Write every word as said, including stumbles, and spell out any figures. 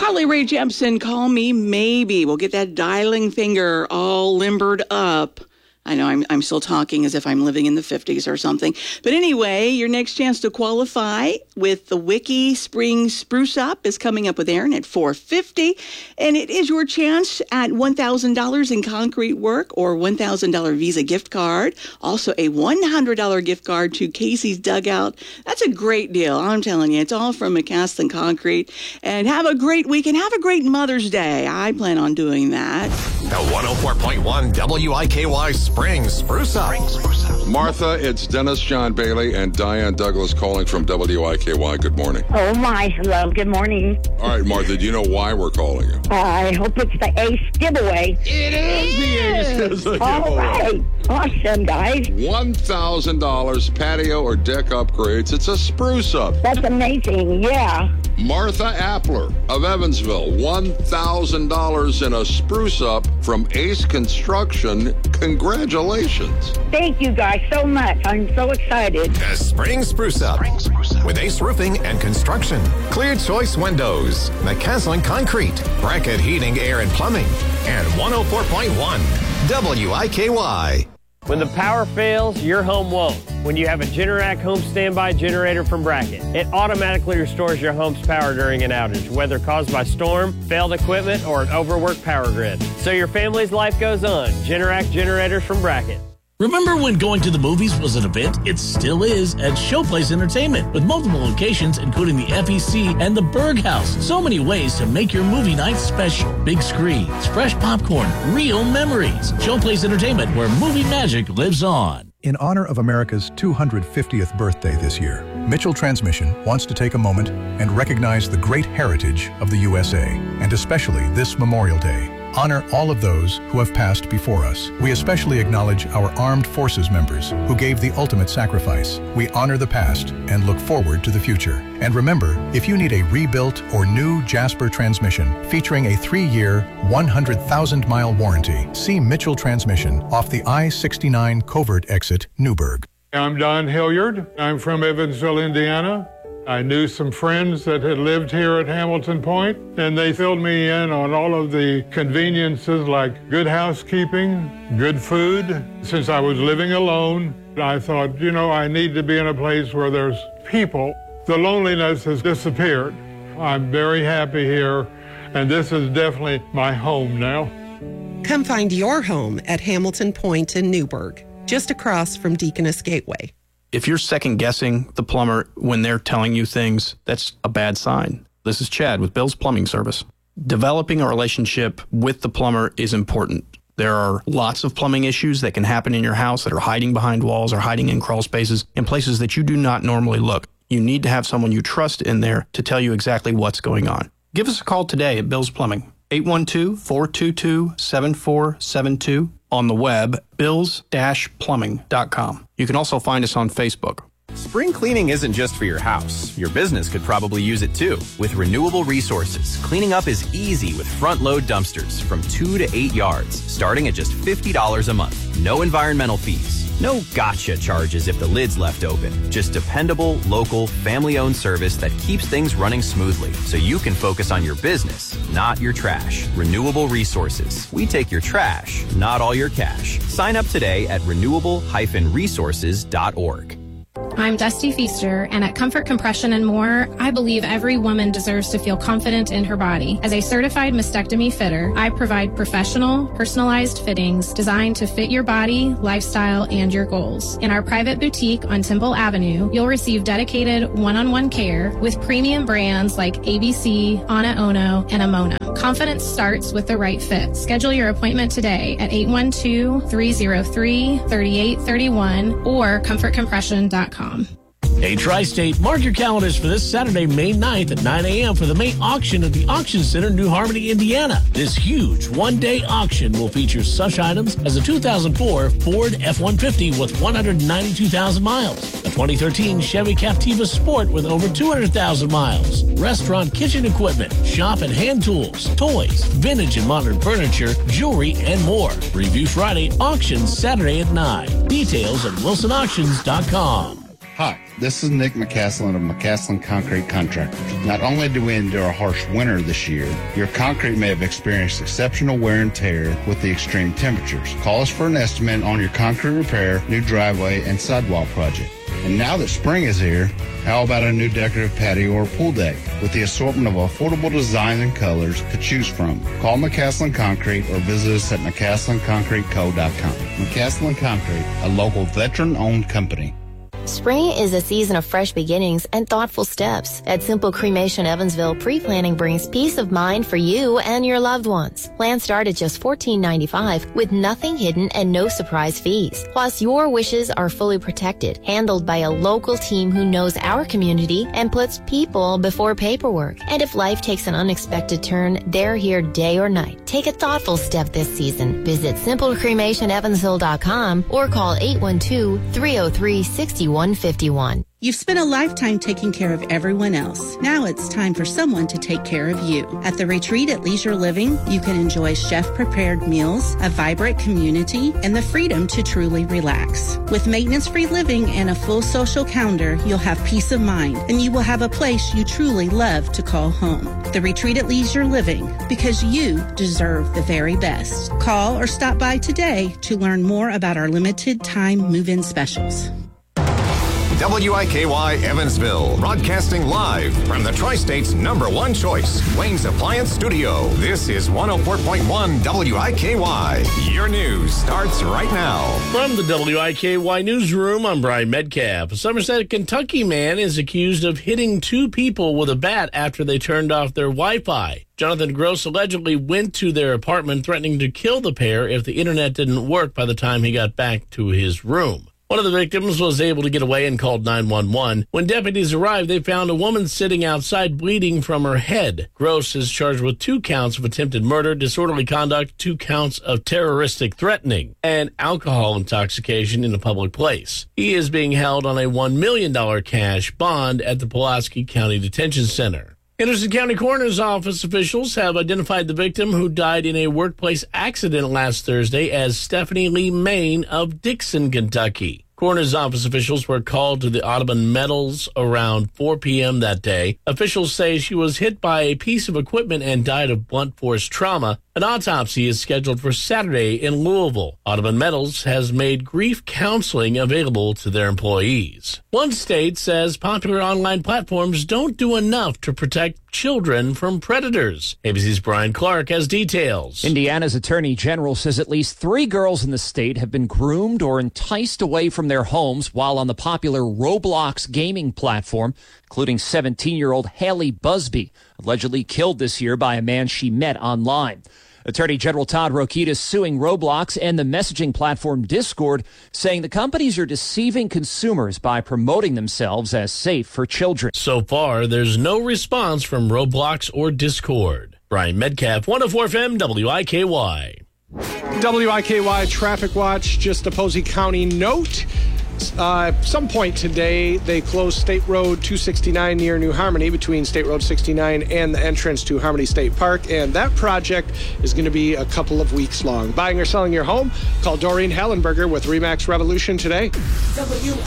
Carly Rae Jepsen, Call Me Maybe. We'll get that dialing finger all limbered up. I know I'm I'm still talking as if I'm living in the fifties or something. But anyway, your next chance to qualify with the Wiki Spring Spruce Up is coming up with Aaron at four fifty. And it is your chance at one thousand dollars in concrete work or one thousand dollars Visa gift card. Also a one hundred dollars gift card to Casey's Dugout. That's a great deal. I'm telling you, it's all from McCastin Concrete. And have a great week and have a great Mother's Day. I plan on doing that. The one oh four point one W I K Y Spring Spruce Up. Martha, it's Dennis John Bailey and Diane Douglas calling from W I K Y. Good morning. Oh, my love. Good morning. All right, Martha, do you know why we're calling you? Uh, I hope it's the Ace giveaway. It is the Ace giveaway. All right. Awesome, guys. one thousand dollars patio or deck upgrades. It's a spruce up. That's amazing. Yeah. Martha Appler of Evansville, one thousand dollars in a spruce up from Ace Construction. Congratulations. Thank you guys so much. I'm so excited. The Spring Spruce Up. Spring Spruce Up. With Ace Roofing and Construction. Clear Choice Windows. McCasland Concrete. Bracket Heating, Air, and Plumbing. And one oh four point one W I K Y. When the power fails, your home won't. When you have a Generac home standby generator from Bracket, it automatically restores your home's power during an outage, whether caused by storm, failed equipment, or an overworked power grid. So your family's life goes on. Generac generators from Bracket. Remember when going to the movies was an event? It still is at Showplace Entertainment, with multiple locations including the F E C and the Berg House. So many ways to make your movie night special. Big screens, fresh popcorn, real memories. Showplace Entertainment, where movie magic lives on. In honor of America's two hundred fiftieth birthday this year, Mitchell Transmission wants to take a moment and recognize the great heritage of the U S A, and especially this Memorial Day. Honor all of those who have passed before us. We especially acknowledge our armed forces members who gave the ultimate sacrifice. We honor the past and look forward to the future. And remember, if you need a rebuilt or new Jasper transmission featuring a three-year, one hundred thousand mile warranty, see Mitchell Transmission off the I sixty-nine Covert exit, Newburgh. I'm Don Hilliard. I'm from Evansville, Indiana. I knew some friends that had lived here at Hamilton Point, and they filled me in on all of the conveniences like good housekeeping, good food. Since I was living alone, I thought, you know, I need to be in a place where there's people. The loneliness has disappeared. I'm very happy here, and this is definitely my home now. Come find your home at Hamilton Point in Newburgh, just across from Deaconess Gateway. If you're second guessing the plumber when they're telling you things, that's a bad sign. This is Chad with Bill's Plumbing Service. Developing a relationship with the plumber is important. There are lots of plumbing issues that can happen in your house that are hiding behind walls or hiding in crawl spaces in places that you do not normally look. You need to have someone you trust in there to tell you exactly what's going on. Give us a call today at Bill's Plumbing, eight one two, four two two, seven four seven two. On the web, bills dash plumbing dot com. You can also find us on Facebook. Spring cleaning isn't just for your house. Your business could probably use it too. With Renewable Resources, cleaning up is easy with front-load dumpsters from two to eight yards, starting at just fifty dollars a month. No environmental fees. No gotcha charges if the lid's left open. Just dependable, local, family-owned service that keeps things running smoothly so you can focus on your business, not your trash. Renewable Resources. We take your trash, not all your cash. Sign up today at renewable dash resources dot org. I'm Dusty Feaster, and at Comfort Compression and More, I believe every woman deserves to feel confident in her body. As a certified mastectomy fitter, I provide professional, personalized fittings designed to fit your body, lifestyle, and your goals. In our private boutique on Temple Avenue, you'll receive dedicated one-on-one care with premium brands like A B C, Ana Ono, and Amona. Confidence starts with the right fit. Schedule your appointment today at eight one two, three oh three, three eight three one or comfort compression dot com. Hey, Tri-State, mark your calendars for this Saturday, May ninth at nine a.m. for the May auction at the Auction Center, New Harmony, Indiana. This huge one-day auction will feature such items as a two thousand four Ford F one fifty with one hundred ninety-two thousand miles, a twenty thirteen Chevy Captiva Sport with over two hundred thousand miles, restaurant kitchen equipment, shop and hand tools, toys, vintage and modern furniture, jewelry, and more. Review Friday, auction Saturday at nine. Details at wilson auctions dot com. Hi, this is Nick McCaslin of McCaslin Concrete Contractors. Not only do we endure a harsh winter this year, your concrete may have experienced exceptional wear and tear with the extreme temperatures. Call us for an estimate on your concrete repair, new driveway, and sidewall project. And now that spring is here, how about a new decorative patio or pool deck with the assortment of affordable designs and colors to choose from? Call McCaslin Concrete or visit us at McCaslin Concrete Co dot com. McCaslin Concrete, a local veteran-owned company. Spring is a season of fresh beginnings and thoughtful steps. At Simple Cremation Evansville, pre-planning brings peace of mind for you and your loved ones. Plans start at just fourteen ninety-five with nothing hidden and no surprise fees. Plus, your wishes are fully protected, handled by a local team who knows our community and puts people before paperwork. And if life takes an unexpected turn, they're here day or night. Take a thoughtful step this season. Visit simple cremation evansville dot com or call eight one two, three oh three, six one five one. You've spent a lifetime taking care of everyone else. Now it's time for someone to take care of you. At the Retreat at Leisure Living, you can enjoy chef-prepared meals, a vibrant community, and the freedom to truly relax. With maintenance-free living and a full social calendar, you'll have peace of mind, and you will have a place you truly love to call home. The Retreat at Leisure Living, because you deserve the very best. Call or stop by today to learn more about our limited-time move-in specials. W I K Y Evansville, broadcasting live from the Tri-State's number one choice, Wayne's Appliance Studio. This is one oh four point one W I K Y. Your news starts right now. From the W I K Y newsroom, I'm Brian Metcalf. A Somerset, Kentucky man is accused of hitting two people with a bat after they turned off their Wi-Fi. Jonathan Gross allegedly went to their apartment threatening to kill the pair if the internet didn't work by the time he got back to his room. One of the victims was able to get away and called nine one one. When deputies arrived, they found a woman sitting outside bleeding from her head. Gross is charged with two counts of attempted murder, disorderly conduct, two counts of terroristic threatening, and alcohol intoxication in a public place. He is being held on a one million dollars cash bond at the Pulaski County Detention Center. Henderson County Coroner's Office officials have identified the victim who died in a workplace accident last Thursday as Stephanie Lee Main of Dixon, Kentucky. Coroner's Office officials were called to the Audubon Metals around four p.m. that day. Officials say she was hit by a piece of equipment and died of blunt force trauma. An autopsy is scheduled for Saturday in Louisville. Audubon Metals has made grief counseling available to their employees. One state says popular online platforms don't do enough to protect children from predators. A B C's Brian Clark has details. Indiana's Attorney General says at least three girls in the state have been groomed or enticed away from their homes while on the popular Roblox gaming platform, including seventeen-year-old Haley Busby, allegedly killed this year by a man she met online. Attorney General Todd Rokita is suing Roblox and the messaging platform Discord, saying the companies are deceiving consumers by promoting themselves as safe for children. So far, there's no response from Roblox or Discord. Brian Metcalf, one oh four F M W I K Y. W I K Y Traffic Watch, just a Posey County note. Uh, at some point today, they closed State Road two sixty-nine near New Harmony between State Road sixty-nine and the entrance to Harmony State Park, and that project is going to be a couple of weeks long. Buying or selling your home? Call Doreen Hallenberger with RE/MAX Revolution today. W